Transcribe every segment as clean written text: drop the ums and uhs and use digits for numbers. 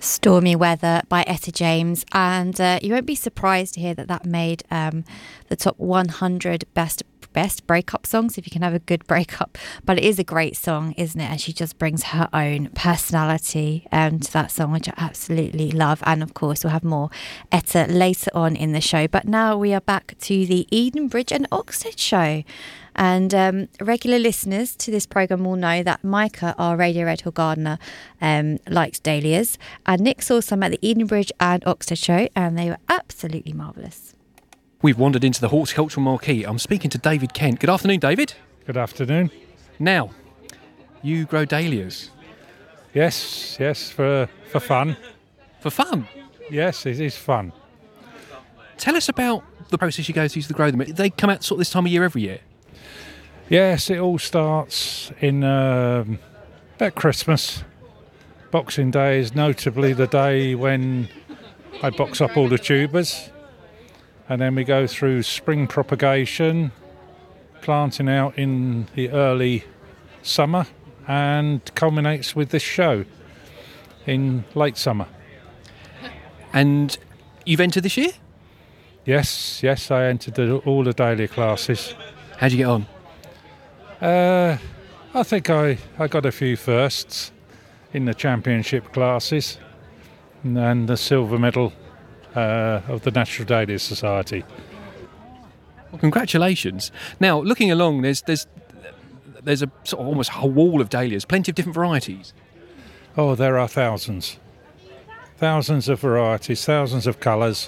Stormy Weather by Etta James, and you won't be surprised to hear that made the top 100 best breakup songs, if you can have a good breakup. But it is a great song, isn't it? And she just brings her own personality to that song, which I absolutely love. And of course we'll have more Etta later on in the show, but now we are back to the Edenbridge and Oxted show. And regular listeners to this programme will know that Micah, our Radio Red Hill gardener, likes dahlias. And Nick saw some at the Edenbridge and Oxted show, and they were absolutely marvellous. We've wandered into the horticultural marquee. I'm speaking to David Kent. Good afternoon, David. Good afternoon. Now, you grow dahlias. Yes, for fun. For fun? Yes, it is fun. Tell us about the process you go through to grow them. They come out sort of this time of year every year? Yes, it all starts in about Christmas. Boxing Day is notably the day when I box up all the tubers. And then we go through spring propagation, planting out in the early summer, and culminates with this show in late summer. And you've entered this year? Yes, I entered all the dahlia classes. How'd you get on? I think I got a few firsts in the championship classes and the silver medal of the National Dahlia Society. Well, congratulations. Now, looking along, there's a sort of almost a wall of dahlias, plenty of different varieties. Oh, there are thousands of varieties, thousands of colours,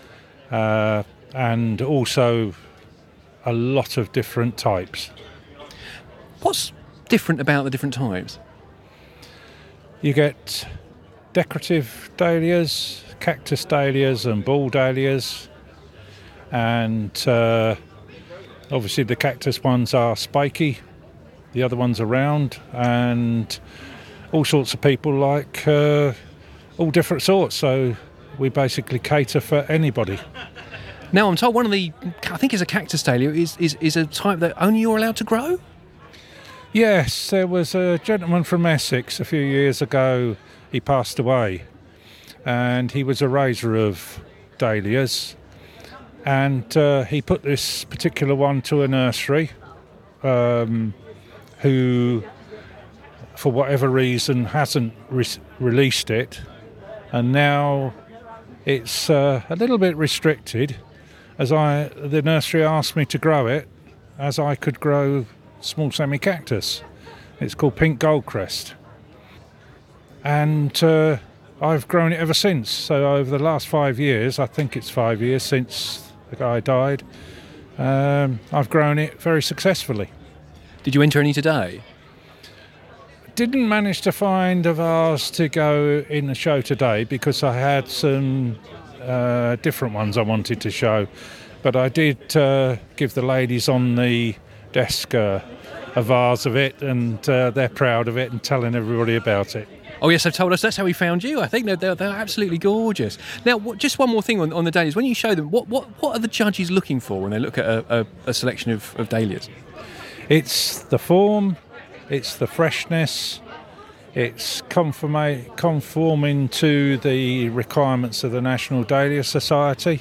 and also a lot of different types. What's different about the different types? You get decorative dahlias, cactus dahlias and ball dahlias, and obviously the cactus ones are spiky, the other ones are round, and all sorts of people like all different sorts, so we basically cater for anybody. Now, I'm told one of the, I think it's a cactus dahlia, is a type that only you're allowed to grow? Yes, there was a gentleman from Essex a few years ago. He passed away, and he was a raiser of dahlias, and he put this particular one to a nursery who, for whatever reason, hasn't released it, and now it's a little bit restricted, as the nursery asked me to grow it, as I could grow small semi-cactus. It's called Pink Goldcrest, and I've grown it ever since. So over the last 5 years, I think it's 5 years since the guy died, I've grown it very successfully. Did you enter any today? Didn't manage to find a vase to go in the show today because I had some different ones I wanted to show, but I did give the ladies on the desk a vase of it, and they're proud of it and telling everybody about it. Oh yes, they've told us that's how we found you. I think they're absolutely gorgeous. Now, just one more thing on the dahlias. When you show them, what are the judges looking for when they look at a selection of dahlias? It's the form, it's the freshness, it's conforming to the requirements of the National Dahlia Society,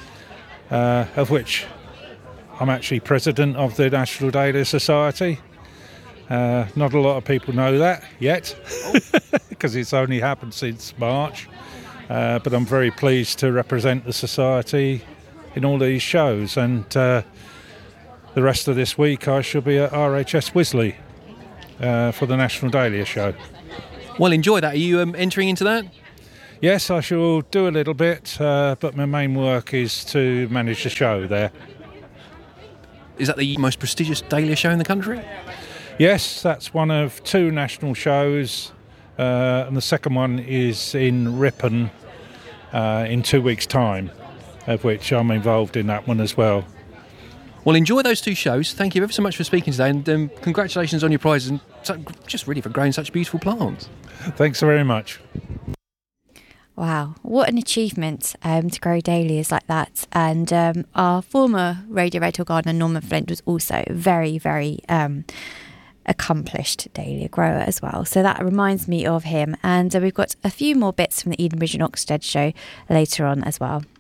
of which I'm actually president of the National Dahlia Society. Not a lot of people know that yet, because it's only happened since March. But I'm very pleased to represent the Society in all these shows. And the rest of this week I shall be at RHS Wisley for the National Dahlia Show. Well, enjoy that. Are you entering into that? Yes, I shall do a little bit, but my main work is to manage the show there. Is that the most prestigious dahlia show in the country? Yes, that's one of two national shows, and the second one is in Ripon in 2 weeks' time, of which I'm involved in that one as well. Well, enjoy those two shows. Thank you ever so much for speaking today, and congratulations on your prizes, and just really for growing such beautiful plants. Thanks very much. Wow, what an achievement to grow dahlias like that. And our former Radio Red Hill gardener, Norman Flint, was also very, very accomplished dahlia grower as well. So that reminds me of him. And we've got a few more bits from the Edenbridge and Oxted show later on as well.